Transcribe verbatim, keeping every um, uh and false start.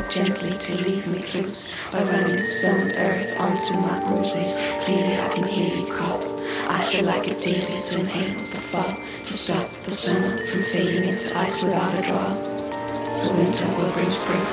gently to leave me loose. By running sown earth onto my bruises, clearly I can hear you call. I should like it dearly to inhale the fall, to stop the summer from fading into ice without a draw. So winter will bring spring.